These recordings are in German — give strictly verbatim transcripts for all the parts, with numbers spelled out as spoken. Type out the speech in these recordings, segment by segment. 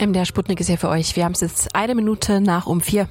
M D R Sputnik ist hier für euch. Wir haben es jetzt eine Minute nach um vier.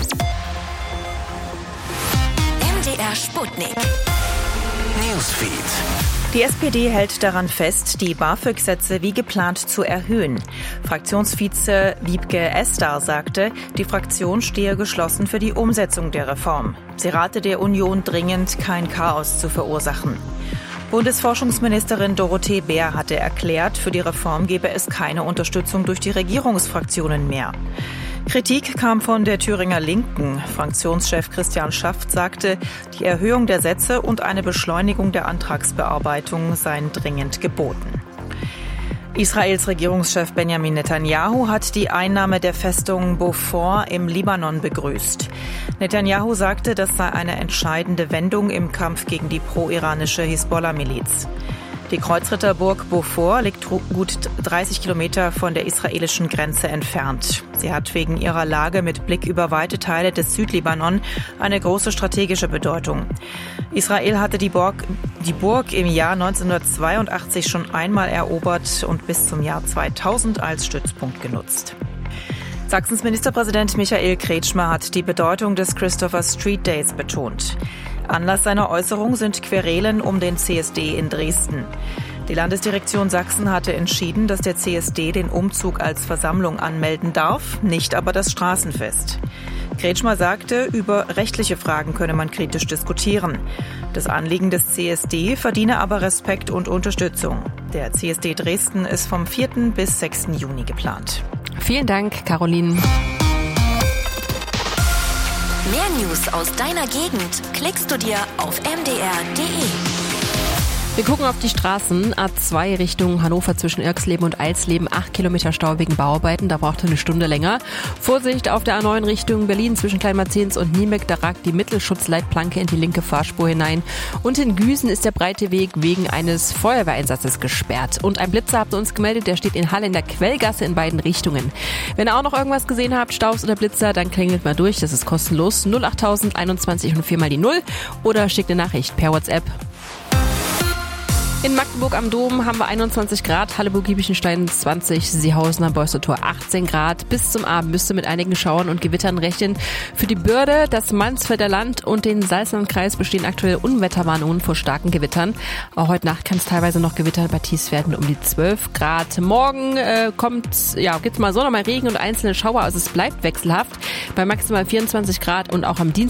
M D R Sputnik. Newsfeed. Die S P D hält daran fest, die BAföG-Sätze wie geplant zu erhöhen. Fraktionsvize Wiebke Estar sagte, die Fraktion stehe geschlossen für die Umsetzung der Reform. Sie rate der Union dringend, kein Chaos zu verursachen. Bundesforschungsministerin Dorothee Bär hatte erklärt, für die Reform gebe es keine Unterstützung durch die Regierungsfraktionen mehr. Kritik kam von der Thüringer Linken. Fraktionschef Christian Schaft sagte, die Erhöhung der Sätze und eine Beschleunigung der Antragsbearbeitung seien dringend geboten. Israels Regierungschef Benjamin Netanyahu hat die Einnahme der Festung Beaufort im Libanon begrüßt. Netanyahu sagte, das sei eine entscheidende Wendung im Kampf gegen die pro-iranische Hisbollah-Miliz. Die Kreuzritterburg Beaufort liegt gut dreißig Kilometer von der israelischen Grenze entfernt. Sie hat wegen ihrer Lage mit Blick über weite Teile des Südlibanon eine große strategische Bedeutung. Israel hatte die Burg, die Burg im Jahr neunzehnhundertzweiundachtzig schon einmal erobert und bis zum Jahr zweitausend als Stützpunkt genutzt. Sachsens Ministerpräsident Michael Kretschmer hat die Bedeutung des Christopher Street Days betont. Anlass seiner Äußerung sind Querelen um den C S D in Dresden. Die Landesdirektion Sachsen hatte entschieden, dass der C S D den Umzug als Versammlung anmelden darf, nicht aber das Straßenfest. Kretschmer sagte, über rechtliche Fragen könne man kritisch diskutieren. Das Anliegen des C S D verdiene aber Respekt und Unterstützung. Der C S D Dresden ist vom vierten bis sechsten Juni geplant. Vielen Dank, Caroline. Mehr News aus deiner Gegend klickst du dir auf m d r punkt d e. Wir gucken auf die Straßen. A zwei Richtung Hannover zwischen Irxleben und Eilsleben. acht Kilometer Stau wegen Bauarbeiten. Da braucht er eine Stunde länger. Vorsicht auf der A neun Richtung Berlin zwischen Kleinmarzens und Niemek. Da ragt die Mittelschutzleitplanke in die linke Fahrspur hinein. Und in Güsen ist der breite Weg wegen eines Feuerwehreinsatzes gesperrt. Und ein Blitzer habt ihr uns gemeldet. Der steht in Halle in der Quellgasse in beiden Richtungen. Wenn ihr auch noch irgendwas gesehen habt, Staus oder Blitzer, dann klingelt mal durch. Das ist kostenlos. null achttausend einundzwanzig und vier mal die null. Oder schickt eine Nachricht per WhatsApp. In Magdeburg am Dom haben wir einundzwanzig Grad, Halleburg-Giebichenstein zwanzig, Seehausener Beutzeltor achtzehn Grad. Bis zum Abend müsst ihr mit einigen Schauern und Gewittern rechnen. Für die Börde, das Mansfelder Land und den Salzlandkreis bestehen aktuell Unwetterwarnungen vor starken Gewittern. Auch heute Nacht kann es teilweise noch gewittern, bei Tiefstwerten um die zwölf Grad. Morgen äh, kommt, ja, gibt's mal Sonne, mal Regen und einzelne Schauer, also es bleibt wechselhaft bei maximal vierundzwanzig Grad und auch am Dienstag